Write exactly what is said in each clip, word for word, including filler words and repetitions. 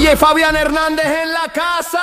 D J Fabián Hernández en la casa.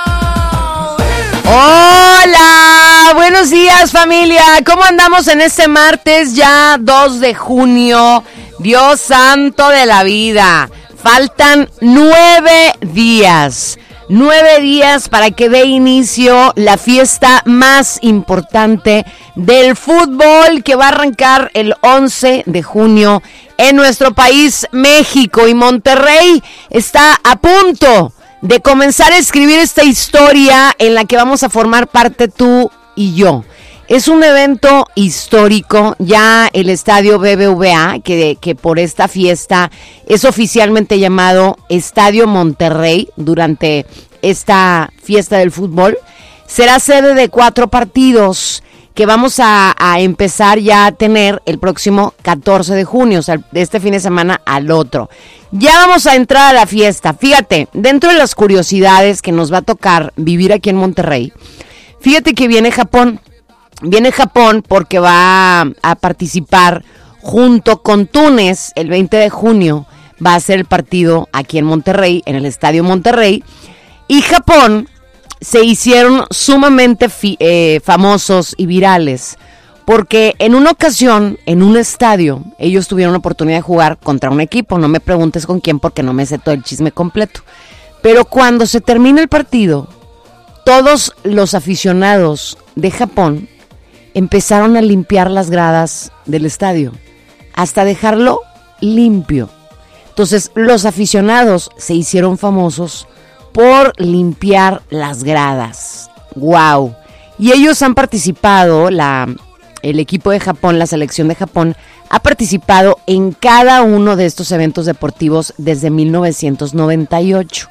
Hola, buenos días familia, ¿cómo andamos en este martes ya dos de junio? Dios santo de la vida, faltan nueve días, nueve días para que dé inicio la fiesta más importante del fútbol que va a arrancar el once de junio en nuestro país, México, y Monterrey está a punto de comenzar a escribir esta historia en la que vamos a formar parte tú y yo. Es un evento histórico, ya el estadio B B V A, que, que por esta fiesta es oficialmente llamado Estadio Monterrey durante esta fiesta del fútbol, será sede de cuatro partidos que vamos a, a empezar ya a tener el próximo catorce de junio, o sea, de este fin de semana al otro. Ya vamos a entrar a la fiesta. Fíjate, dentro de las curiosidades que nos va a tocar vivir aquí en Monterrey, fíjate que viene Japón. Viene Japón porque va a, a participar junto con Túnez el veinte de junio. Va a ser el partido aquí en Monterrey, en el Estadio Monterrey. Y Japón se hicieron sumamente fi, eh, famosos y virales porque en una ocasión, en un estadio, ellos tuvieron la oportunidad de jugar contra un equipo. No me preguntes con quién porque no me sé todo el chisme completo. Pero cuando se termina el partido, todos los aficionados de Japón empezaron a limpiar las gradas del estadio, hasta dejarlo limpio. Entonces, los aficionados se hicieron famosos por limpiar las gradas. ¡Wow! Y ellos han participado, la, el equipo de Japón, la selección de Japón, ha participado en cada uno de estos eventos deportivos desde mil novecientos noventa y ocho.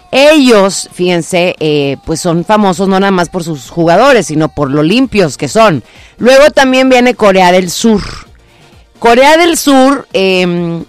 Ellos, fíjense, eh, pues son famosos no nada más por sus jugadores, sino por lo limpios que son. Luego también viene Corea del Sur. Corea del Sur eh,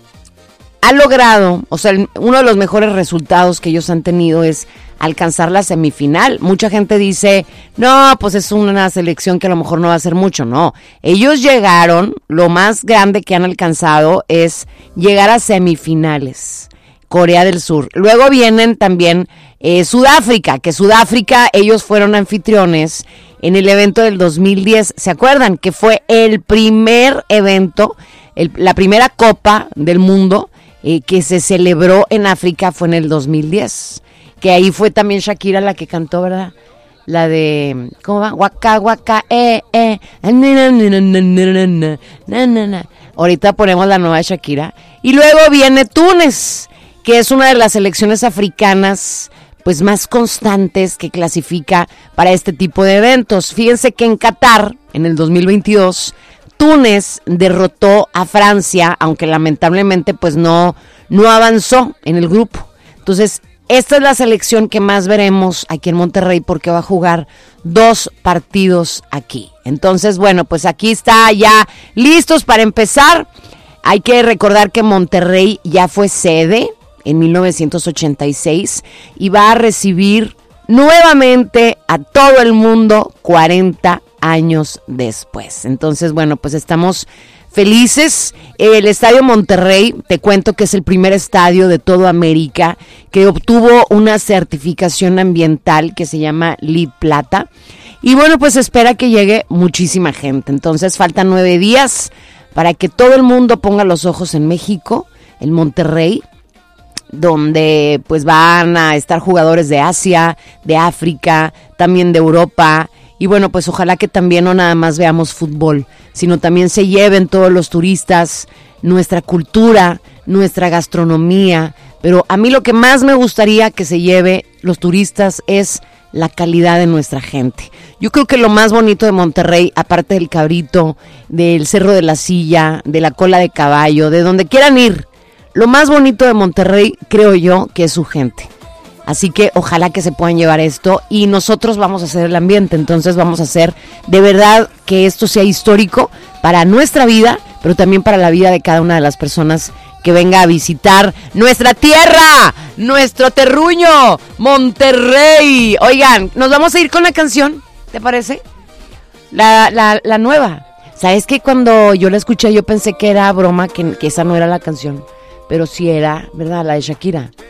ha logrado, o sea, uno de los mejores resultados que ellos han tenido es alcanzar la semifinal. Mucha gente dice, no, pues es una selección que a lo mejor no va a hacer mucho. No, ellos llegaron, lo más grande que han alcanzado es llegar a semifinales. Corea del Sur. Luego vienen también eh, Sudáfrica, que Sudáfrica, ellos fueron anfitriones en el evento del dos mil diez. ¿Se acuerdan? Que fue el primer evento, el, la primera Copa del Mundo eh, que se celebró en África fue en el dos mil diez. Que ahí fue también Shakira la que cantó, ¿verdad? La de, ¿cómo va? Waka, waka, eh, eh. Ahorita ponemos la nueva de Shakira. Y luego viene Túnez, que es una de las selecciones africanas pues más constantes que clasifica para este tipo de eventos. Fíjense que en Qatar, en el dos mil veintidós, Túnez derrotó a Francia, aunque lamentablemente pues no, no avanzó en el grupo. Entonces, esta es la selección que más veremos aquí en Monterrey porque va a jugar dos partidos aquí. Entonces, bueno, pues aquí está ya listos para empezar. Hay que recordar que Monterrey ya fue sede en mil novecientos ochenta y seis y va a recibir nuevamente a todo el mundo cuarenta años después. Entonces, bueno, pues estamos felices. El Estadio Monterrey, te cuento que es el primer estadio de toda América que obtuvo una certificación ambiental que se llama LEED Plata. Y bueno, pues espera que llegue muchísima gente. Entonces faltan nueve días para que todo el mundo ponga los ojos en México, en Monterrey, donde pues van a estar jugadores de Asia, de África, también de Europa. Y bueno, pues ojalá que también no nada más veamos fútbol, sino también se lleven todos los turistas nuestra cultura, nuestra gastronomía. Pero a mí lo que más me gustaría que se lleve los turistas es la calidad de nuestra gente. Yo creo que lo más bonito de Monterrey, aparte del cabrito, del Cerro de la Silla, de la cola de caballo, de donde quieran ir, lo más bonito de Monterrey, creo yo, que es su gente. Así que ojalá que se puedan llevar esto y nosotros vamos a hacer el ambiente. Entonces vamos a hacer de verdad que esto sea histórico para nuestra vida, pero también para la vida de cada una de las personas que venga a visitar nuestra tierra, nuestro terruño, Monterrey. Oigan, nos vamos a ir con la canción, ¿te parece? La, la, la nueva. ¿Sabes que cuando yo la escuché yo pensé que era broma, que, que esa no era la canción? Pero sí era, ¿verdad? La de Shakira.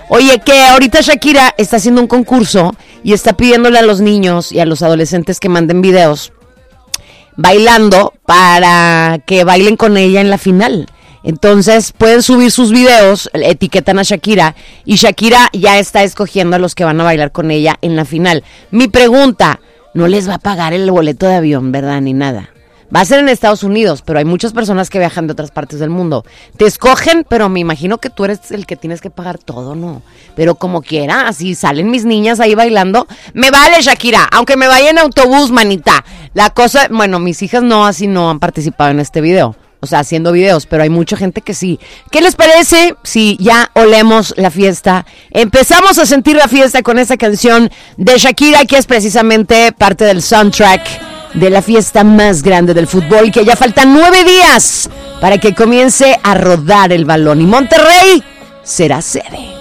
Oye, que ahorita Shakira está haciendo un concurso y está pidiéndole a los niños y a los adolescentes que manden videos bailando para que bailen con ella en la final. Entonces pueden subir sus videos, etiquetan a Shakira y Shakira ya está escogiendo a los que van a bailar con ella en la final. Mi pregunta, no les va a pagar el boleto de avión, ¿verdad? Ni nada. Va a ser en Estados Unidos, pero hay muchas personas que viajan de otras partes del mundo. Te escogen, pero me imagino que tú eres el que tienes que pagar todo, ¿no? Pero como quiera, así salen mis niñas ahí bailando. Me vale, Shakira, aunque me vaya en autobús, manita. La cosa, bueno, mis hijas no, así no han participado en este video. O sea, haciendo videos, pero hay mucha gente que sí. ¿Qué les parece si ya olemos la fiesta? Empezamos a sentir la fiesta con esta canción de Shakira, que es precisamente parte del soundtrack de la fiesta más grande del fútbol, que ya faltan nueve días para que comience a rodar el balón. Y Monterrey será sede.